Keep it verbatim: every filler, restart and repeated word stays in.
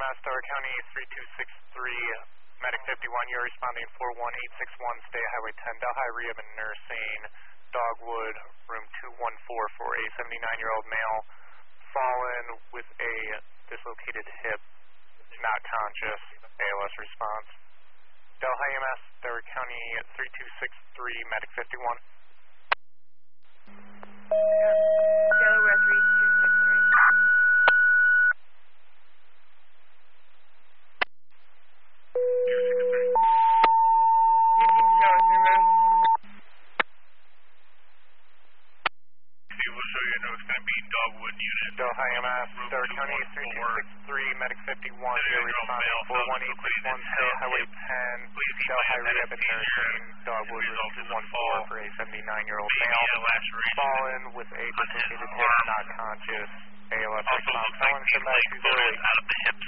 S, Delaware County three two six three, Medic fifty-one, you're responding four one eight six one, State Highway ten, Delhi Rehab and Nursing, Dogwood, room two one four for a seventy-nine-year-old male, fallen with a dislocated hip, not conscious, A L S response. Delhi M S, Delaware County three two six three, Medic fifty-one. Delaware three two six three. fifteen Charleston Road. We'll show you, I know it's going to be Dogwood Unit. Delhi M S, Delaware County three two six three, Medic fifty-one, you're responding four one eight six one, State Highway ten, Delhi Rehab and Nursing, Dogwood, room two one four for a seventy-nine-year-old male, fallen with a dislocated hip, not conscious, A L S response. Someone come back to zero eight. Out of the hips